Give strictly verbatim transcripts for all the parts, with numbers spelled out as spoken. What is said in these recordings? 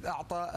أعطى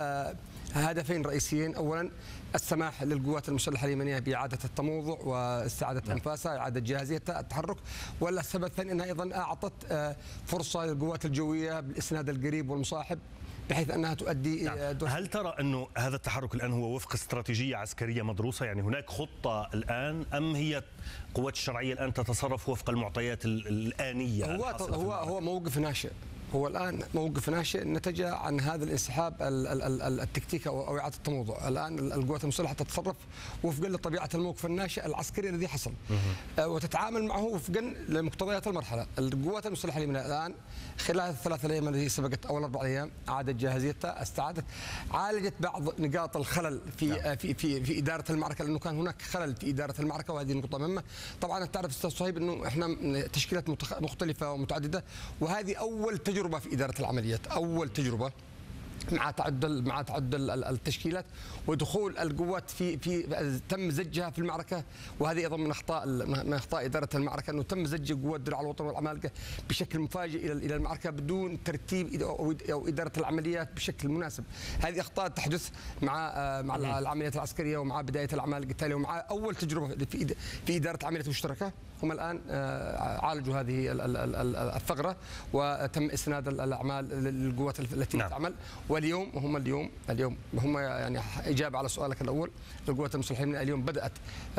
هدفين رئيسيين. أولا السماح للقوات المسلحة اليمنية بإعادة التموضع واستعادة أنفاسها، إعادة جاهزيتها التحرك. ولا السبب الثاني أنها أيضا أعطت فرصة للقوات الجوية بالإسناد القريب والمصاحب بحيث أنها تؤدي نعم. هل ترى أنه هذا التحرك الآن هو وفق استراتيجية عسكرية مدروسة؟ يعني هناك خطة الآن أم هي قوات الشرعية الآن تتصرف وفق المعطيات الآنية؟ هو هو هو موقف ناشئ، هو الآن موقف ناشئ نتج عن هذا الانسحاب التكتيكي أو إعادة التموضع. الآن القوات المسلحة تتصرف وفقا لطبيعة الموقف الناشئ العسكري الذي حصل وتتعامل معه وفقا لمقتضيات المرحلة. القوات المسلحة اليمنية الآن خلال الثلاث أيام التي سبقت أو الأربع أيام أعادت جاهزيتها، استعادت، عالجت بعض نقاط الخلل في في في في إدارة المعركة، لأنه كان هناك خلل في إدارة المعركة وهذه نقطة مهمة. طبعا تعرف أستاذ صهيب أنه إحنا تشكيلات مختلفة ومتعددة، وهذه أول تجربة في إدارة العمليات، أول تجربة مع تعدل مع تعدل التشكيلات ودخول القوات في في تم زجها في المعركه. وهذه ايضا من اخطاء من اخطاء اداره المعركه، انه تم زج قوات درع الوطن والعمالقه بشكل مفاجئ الى الى المعركه بدون ترتيب او اداره العمليات بشكل مناسب. هذه اخطاء تحدث مع مع العمليات العسكريه ومع بدايه العمالقه التاليه ومع اول تجربه في في اداره عمليات مشتركه. هم الان عالجوا هذه الثغره وتم اسناد الاعمال للقوات التي نعم. تعمل. واليوم هم اليوم اليوم هم يعني اجابه على سؤالك الاول، القوات المسلحه اليوم بدات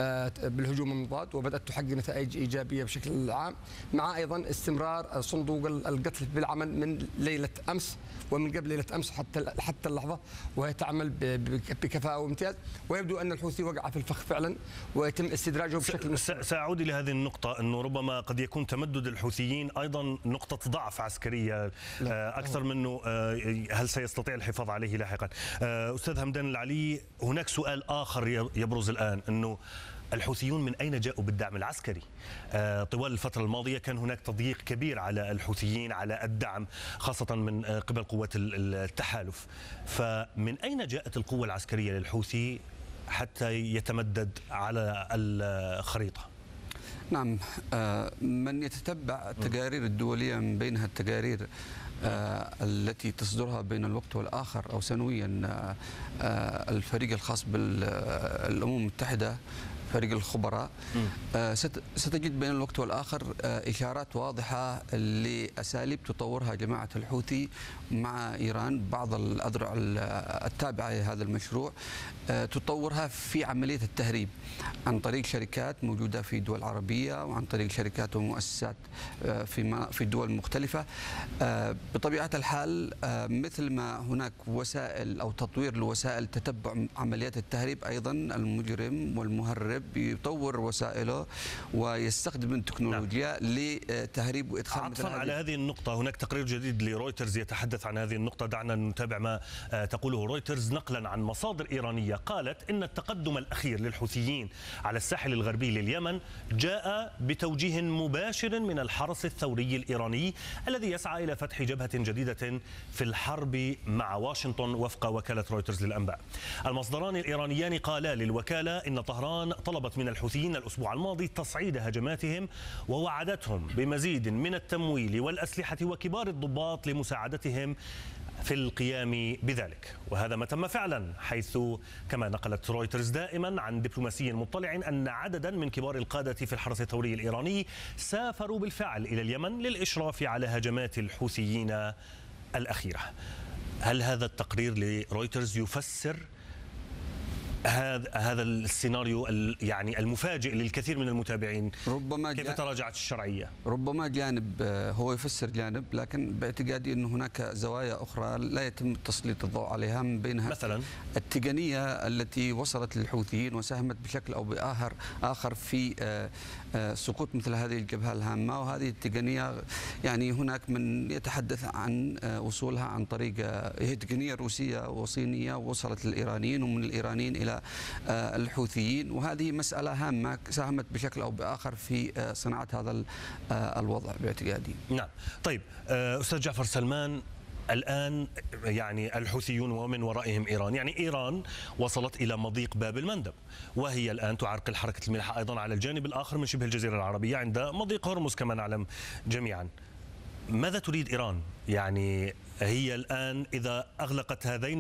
بالهجوم المضاد وبدات تحقق نتائج ايجابيه بشكل عام، مع ايضا استمرار صندوق القتل بالعمل من ليله امس ومن قبل ليله امس حتى حتى اللحظه، وهي تعمل بكفاءه وامتياز. ويبدو ان الحوثي وقع في الفخ فعلا ويتم استدراجه بشكل مستمر. ساعود الى هذه النقطه، انه ربما قد يكون تمدد الحوثيين ايضا نقطه ضعف عسكريه اكثر منه هل سيستطيع الحفاظ عليه لاحقا. استاذ همدان العلي، هناك سؤال اخر يبرز الان، انه الحوثيون من أين جاءوا بالدعم العسكري؟ طوال الفترة الماضية كان هناك تضييق كبير على الحوثيين على الدعم خاصة من قبل قوات التحالف، فمن أين جاءت القوة العسكرية للحوثي حتى يتمدد على الخريطة؟ نعم، من يتتبع التقارير الدولية من بينها التقارير التي تصدرها بين الوقت والآخر أو سنويا الفريق الخاص بالأمم المتحدة، فريق الخبراء، ستجد بين الوقت والآخر إشارات واضحة لأساليب تطورها جماعة الحوثي مع إيران، بعض الأذرع التابعة لهذا المشروع تطورها في عملية التهريب عن طريق شركات موجودة في دول عربية وعن طريق شركات ومؤسسات في في دول مختلفة. بطبيعة الحال مثل ما هناك وسائل أو تطوير لوسائل تتبع عمليات التهريب، أيضا المجرم والمهرب يطور وسائله ويستخدم التكنولوجيا نعم. لتهريب وإدخال. عطفا على هذه النقطة، هناك تقرير جديد لرويترز يتحدث عن هذه النقطة، دعنا نتابع ما تقوله رويترز نقلا عن مصادر إيرانية قالت إن التقدم الأخير للحوثيين على الساحل الغربي لليمن جاء بتوجيه مباشر من الحرس الثوري الإيراني الذي يسعى إلى فتح جبهة جديدة في الحرب مع واشنطن وفق وكالة رويترز للأنباء. المصدران الإيرانيان قالا للوكالة إن طهران طلبت من الحوثيين الأسبوع الماضي تصعيد هجماتهم ووعدتهم بمزيد من التمويل والأسلحة وكبار الضباط لمساعدتهم في القيام بذلك، وهذا ما تم فعلا، حيث كما نقلت رويترز دائما عن دبلوماسي مطلع أن عددا من كبار القادة في الحرس الثوري الإيراني سافروا بالفعل إلى اليمن للإشراف على هجمات الحوثيين الأخيرة. هل هذا التقرير لرويترز يفسر هذا هذا السيناريو يعني المفاجئ للكثير من المتابعين؟ ربما كيف تراجعت الشرعية؟ ربما جانب هو يفسر جانب، لكن باعتقادي أن هناك زوايا أخرى لا يتم تسليط الضوء عليها، من بينها مثلا التقنية التي وصلت للحوثيين وساهمت بشكل أو بآخر آخر في سقوط مثل هذه الجبهة الهامة. وهذه التقنية يعني هناك من يتحدث عن وصولها عن طريق هي تقنية روسية وصينية وصلت للإيرانيين ومن الإيرانيين إلى الحوثيين، وهذه مسألة هامة ساهمت بشكل أو بآخر في صناعة هذا الوضع باعتقادي. نعم. طيب أستاذ جعفر سلمان، الآن يعني الحوثيون ومن ورائهم إيران، يعني إيران وصلت إلى مضيق باب المندب، وهي الآن تعرقل حركة الملاحة أيضا على الجانب الآخر من شبه الجزيرة العربية عند مضيق هرمز كما نعلم جميعا. ماذا تريد إيران؟ يعني هي الآن إذا أغلقت هذين